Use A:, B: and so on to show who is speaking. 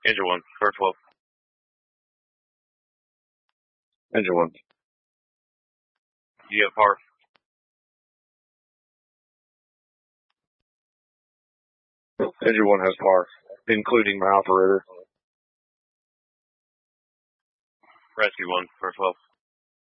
A: Engine 1, first 12.
B: Engine 1.
A: Do you have power?
B: Engine 1 has power, including my operator.
A: Rescue 1, first 12.